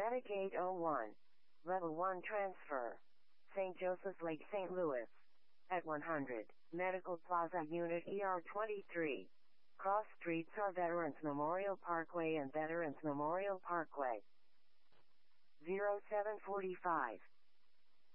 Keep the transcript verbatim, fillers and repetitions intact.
Data Gate oh one. Level one Transfer. Saint Joseph's Lake, Saint Louis. At one hundred, Medical Plaza Unit E R twenty-three. Cross streets are Veterans Memorial Parkway and Veterans Memorial Parkway. zero seven forty-five.